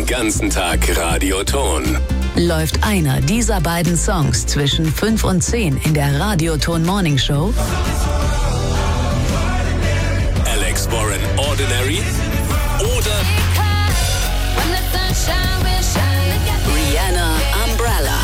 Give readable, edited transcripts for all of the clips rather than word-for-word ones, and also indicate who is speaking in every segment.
Speaker 1: Den ganzen Tag Radioton.
Speaker 2: Läuft einer dieser beiden Songs zwischen 5 und 10 in der Radioton Morning Show?
Speaker 1: Alex Warren Ordinary oder
Speaker 2: Rihanna Umbrella.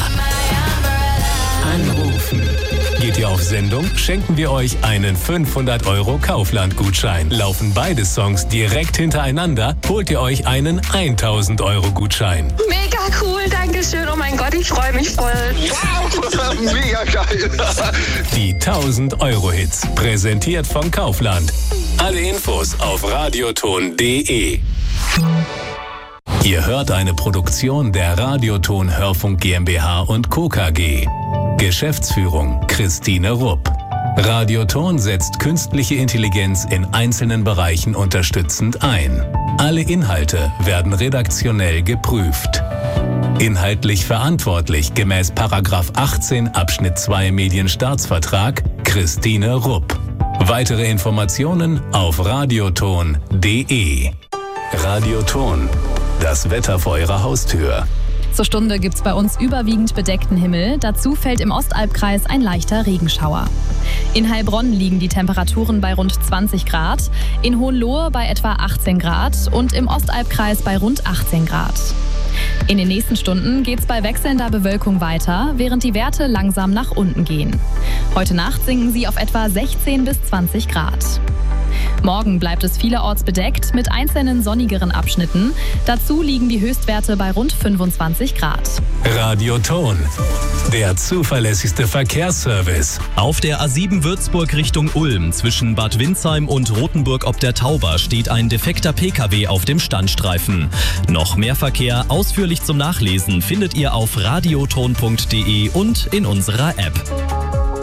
Speaker 2: Anrufen.
Speaker 1: geht ihr auf Sendung, schenken wir euch einen 500 € Kaufland-Gutschein. Laufen beide Songs direkt hintereinander, holt ihr euch einen 1000 € Gutschein.
Speaker 3: Mega cool, danke schön. Oh mein Gott, ich freue mich voll.
Speaker 4: Wow, mega geil.
Speaker 1: Die 1000 € Hits, präsentiert von Kaufland. Alle Infos auf radioton.de. Ihr hört eine Produktion der Radioton Hörfunk GmbH und Co. KG. Geschäftsführung Christine Rupp. Radioton setzt künstliche Intelligenz in einzelnen Bereichen unterstützend ein. Alle Inhalte werden redaktionell geprüft. Inhaltlich verantwortlich gemäß § 18 Abschnitt 2 Medienstaatsvertrag Christine Rupp. Weitere Informationen auf radioton.de. Radioton. Das Wetter vor Ihrer Haustür.
Speaker 5: Zur Stunde gibt's bei uns überwiegend bedeckten Himmel. Dazu fällt im Ostalbkreis ein leichter Regenschauer. In Heilbronn liegen die Temperaturen bei rund 20 Grad, in Hohenlohe bei etwa 18 Grad und im Ostalbkreis bei rund 18 Grad. In den nächsten Stunden geht's bei wechselnder Bewölkung weiter, während die Werte langsam nach unten gehen. Heute Nacht sinken sie auf etwa 16 bis 20 Grad. Morgen bleibt es vielerorts bedeckt mit einzelnen sonnigeren Abschnitten. Dazu liegen die Höchstwerte bei rund 25 Grad.
Speaker 1: Radioton. Der zuverlässigste Verkehrsservice.
Speaker 6: Auf der A7 Würzburg Richtung Ulm zwischen Bad Windsheim und Rothenburg ob der Tauber steht ein defekter Pkw auf dem Standstreifen. Noch mehr Verkehr ausführlich zum Nachlesen findet ihr auf radioton.de und in unserer App.